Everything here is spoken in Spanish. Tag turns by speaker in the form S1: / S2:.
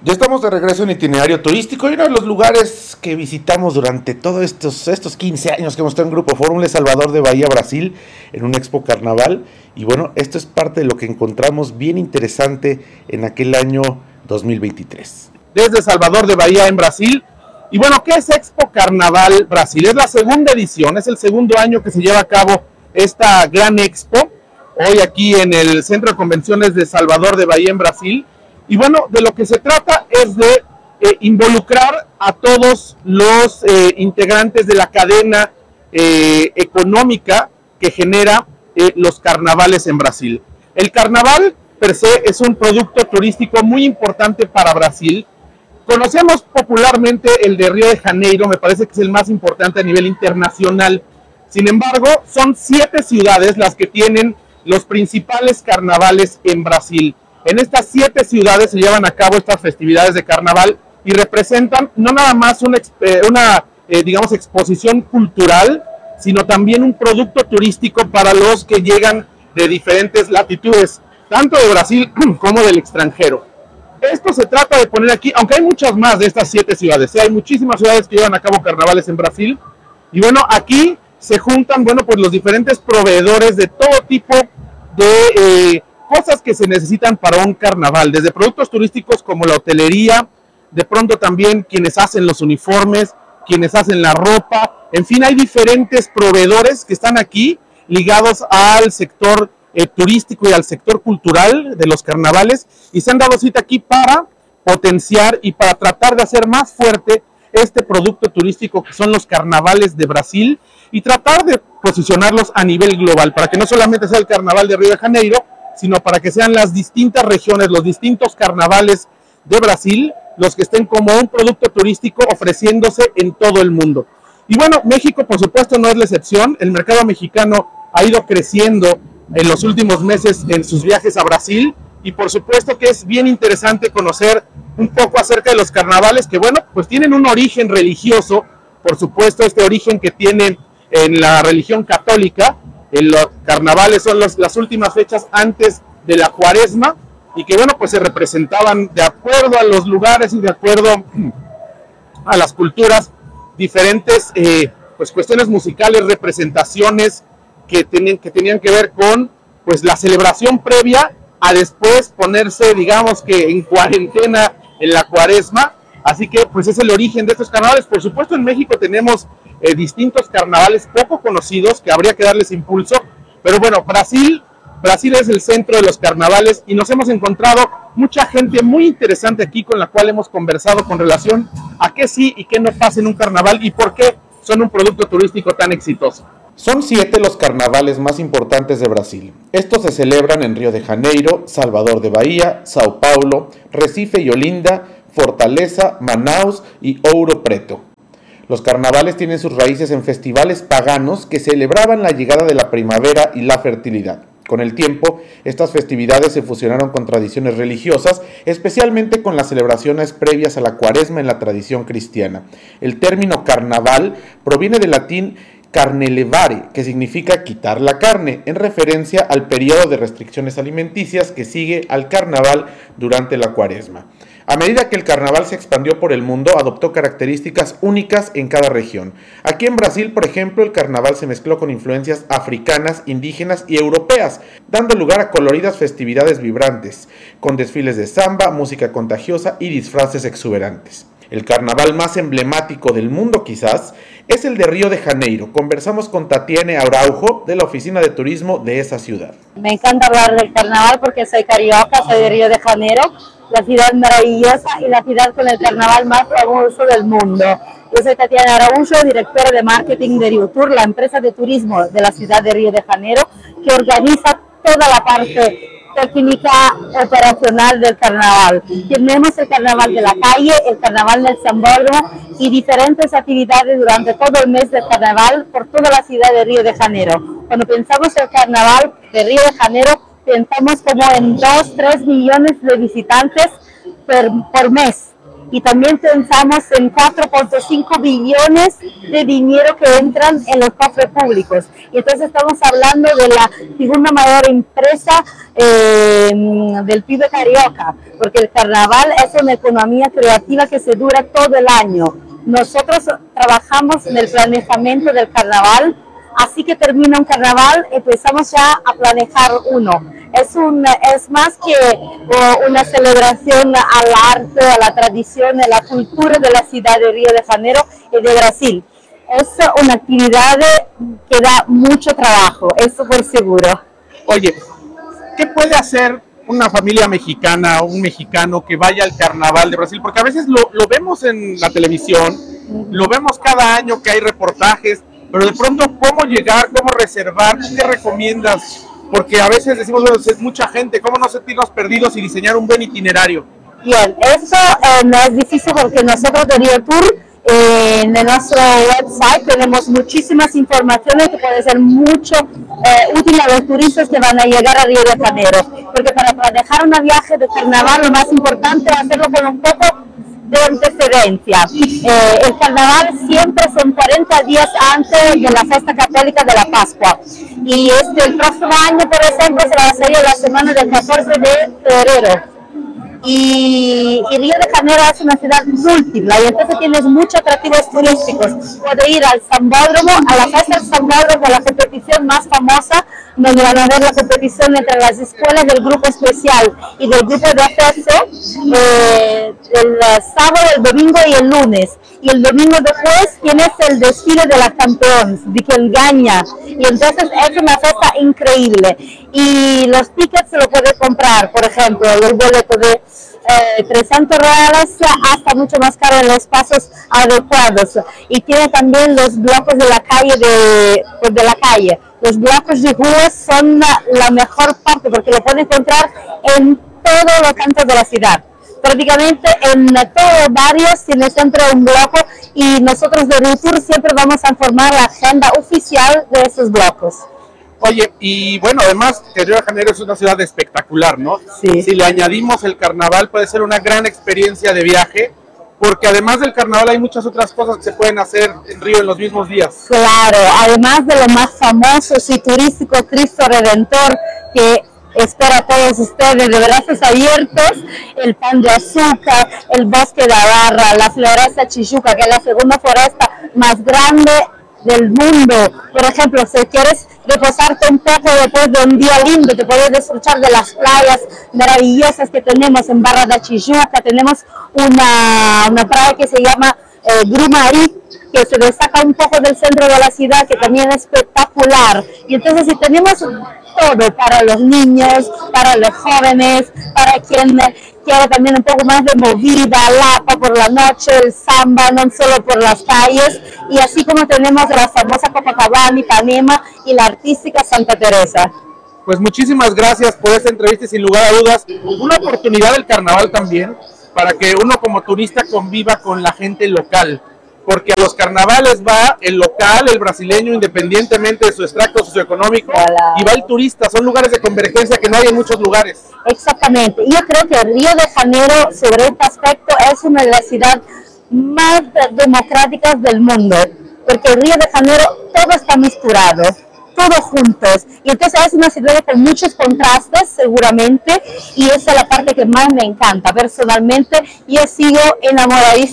S1: Ya estamos de regreso en Itinerario Turístico y uno de los lugares que visitamos durante todos estos 15 años que hemos estado en Grupo Fórum es Salvador de Bahía, Brasil, en un Expo Carnaval. Y bueno, esto es parte de lo que encontramos bien interesante en aquel año 2023.
S2: Desde Salvador de Bahía en Brasil. Y bueno, ¿qué es Expo Carnaval Brasil? Es la segunda edición, es el segundo año que se lleva a cabo esta gran expo, hoy aquí en el Centro de Convenciones de Salvador de Bahía en Brasil. Y bueno, de lo que se trata es de involucrar a todos los integrantes de la cadena económica que genera los carnavales en Brasil. El carnaval per se es un producto turístico muy importante para Brasil. Conocemos popularmente el de Río de Janeiro, me parece que es el más importante a nivel internacional. Sin embargo, son 7 ciudades las que tienen los principales carnavales en Brasil. En estas 7 ciudades se llevan a cabo estas festividades de carnaval y representan no nada más una exposición cultural, sino también un producto turístico para los que llegan de diferentes latitudes, tanto de Brasil como del extranjero. Esto se trata de poner aquí, aunque hay muchas más de estas 7 ciudades, hay muchísimas ciudades que llevan a cabo carnavales en Brasil, y bueno, aquí se juntan, pues los diferentes proveedores de todo tipo de cosas que se necesitan para un carnaval, desde productos turísticos como la hotelería, de pronto también quienes hacen los uniformes, quienes hacen la ropa, en fin, hay diferentes proveedores que están aquí ligados al sector turístico y al sector cultural de los carnavales y se han dado cita aquí para potenciar y para tratar de hacer más fuerte este producto turístico que son los carnavales de Brasil y tratar de posicionarlos a nivel global, para que no solamente sea el carnaval de Río de Janeiro, sino para que sean las distintas regiones, los distintos carnavales de Brasil, los que estén como un producto turístico ofreciéndose en todo el mundo. Y bueno, México por supuesto no es la excepción, el mercado mexicano ha ido creciendo en los últimos meses en sus viajes a Brasil y por supuesto que es bien interesante conocer un poco acerca de los carnavales que bueno, pues tienen un origen religioso, por supuesto este origen que tienen en la religión católica. Los carnavales son las últimas fechas antes de la Cuaresma y que bueno, pues se representaban de acuerdo a los lugares y de acuerdo a las culturas diferentes pues cuestiones musicales, representaciones que tenían que ver con pues la celebración previa a después ponerse, digamos que en cuarentena en la Cuaresma. Así que pues es el origen de estos carnavales. Por supuesto en México tenemos distintos carnavales poco conocidos que habría que darles impulso, pero bueno, Brasil es el centro de los carnavales y nos hemos encontrado mucha gente muy interesante aquí con la cual hemos conversado con relación a qué sí y qué no pasa en un carnaval y por qué son un producto turístico tan exitoso.
S1: Son 7 los carnavales más importantes de Brasil. Estos se celebran en Río de Janeiro, Salvador de Bahía, Sao Paulo, Recife y Olinda, Fortaleza, Manaus y Ouro Preto. Los carnavales tienen sus raíces en festivales paganos que celebraban la llegada de la primavera y la fertilidad. Con el tiempo, estas festividades se fusionaron con tradiciones religiosas, especialmente con las celebraciones previas a la Cuaresma en la tradición cristiana. El término carnaval proviene del latín carnelevare, que significa quitar la carne, en referencia al periodo de restricciones alimenticias que sigue al carnaval durante la Cuaresma. A medida que el carnaval se expandió por el mundo, adoptó características únicas en cada región. Aquí en Brasil, por ejemplo, el carnaval se mezcló con influencias africanas, indígenas y europeas, dando lugar a coloridas festividades vibrantes, con desfiles de samba, música contagiosa y disfraces exuberantes. El carnaval más emblemático del mundo quizás es el de Río de Janeiro. Conversamos con Tatiana Araujo de la oficina de turismo de esa ciudad.
S3: Me encanta hablar del carnaval porque soy carioca, soy de Río de Janeiro, la ciudad maravillosa y la ciudad con el carnaval más famoso del mundo. Yo soy Tatiana Araujo, directora de marketing de Rio Tour, la empresa de turismo de la ciudad de Río de Janeiro, que organiza toda la parte técnica operacional del carnaval. Tenemos el carnaval de la calle, el carnaval del Sambódromo y diferentes actividades durante todo el mes del carnaval por toda la ciudad de Río de Janeiro. Cuando pensamos el carnaval de Río de Janeiro, pensamos como en 2-3 millones de visitantes por mes. y también pensamos en 4.5 billones de dinero que entran en los cofres públicos. Y entonces estamos hablando de la segunda mayor empresa del PIB carioca, porque el carnaval es una economía creativa que se dura todo el año. Nosotros trabajamos en el planeamiento del carnaval, así que termina un carnaval, empezamos ya a planear uno. Es más que una celebración al arte, a la tradición, a la cultura de la ciudad de Río de Janeiro y de Brasil. Es una actividad que da mucho trabajo, eso por seguro.
S2: Oye, ¿qué puede hacer una familia mexicana o un mexicano que vaya al carnaval de Brasil? Porque a veces lo vemos en la televisión, lo vemos cada año que hay reportajes, pero de pronto, ¿cómo llegar? ¿Cómo reservar? ¿Qué recomiendas? Porque a veces decimos, bueno, es mucha gente, ¿cómo no sentirnos perdidos y diseñar un buen itinerario?
S3: Bien, eso no es difícil porque nosotros de Rio Tour en nuestro website tenemos muchísimas informaciones que pueden ser mucho útil a los turistas que van a llegar a Río de Janeiro. Porque para planear un viaje de carnaval lo más importante es hacerlo con un poco de antecedencia. El carnaval siempre son 40 días antes de la fiesta católica de la Pascua. Y el próximo año, por ejemplo, se va a hacer la semana del 14 de febrero. Y Río de Janeiro es una ciudad múltiple y entonces tienes muchos atractivos turísticos. Puedes ir al Sambódromo, a la fiesta del Sambódromo, la competición más famosa, donde van a ver la competición entre las escuelas del grupo especial y del grupo de acceso el sábado, el domingo y el lunes. Y el domingo después tienes el desfile de las campeones, de quien gana. Y entonces es una fiesta increíble. Y los tickets se lo puedes comprar, por ejemplo, los boletos de $300 hasta mucho más caro en los pasos adecuados. Y tiene también los bloques de la calle de la calle. Los bloques de ruedas son la mejor parte porque lo pueden encontrar en todos los cantos de la ciudad. Prácticamente en todos los barrios tiene siempre un bloque y nosotros de Rio Tour siempre vamos a informar la agenda oficial de esos bloques.
S2: Oye, y bueno, además que Río de Janeiro es una ciudad espectacular, ¿no?
S3: Sí.
S2: Si le añadimos el carnaval puede ser una gran experiencia de viaje, porque además del carnaval hay muchas otras cosas que se pueden hacer en Río en los mismos días.
S3: Claro, además de lo más famoso y turístico Cristo Redentor, que espera a todos ustedes de brazos abiertos, el Pan de Azúcar, el Bosque de Agarra, la Floresta Tijuca, que es la segunda floresta más grande del mundo. Por ejemplo, si quieres reposarte un poco después de un día lindo, te puedes disfrutar de las playas maravillosas que tenemos en Barra da Tijuca. Tenemos una playa que se llama Grumari, que se destaca un poco del centro de la ciudad, que también es espectacular. Y entonces si tenemos todo para los niños, para los jóvenes, para quien quiere también un poco más de movida, lapa por la noche, el samba, no solo por las calles, y así como tenemos la famosa Copacabana, Ipanema y la artística Santa Teresa.
S2: Pues muchísimas gracias por esta entrevista y sin lugar a dudas, una oportunidad del carnaval también, para que uno como turista conviva con la gente local. Porque a los carnavales va el local, el brasileño, independientemente de su extracto socioeconómico, y va el turista. Son lugares de convergencia que no hay en muchos lugares.
S3: Exactamente. Yo creo que Río de Janeiro, sobre este aspecto, es una de las ciudades más democráticas del mundo. Porque en Río de Janeiro todo está mezclado, todos juntos. Y entonces es una ciudad con muchos contrastes, seguramente, y esa es la parte que más me encanta. Personalmente, yo sigo enamoradísima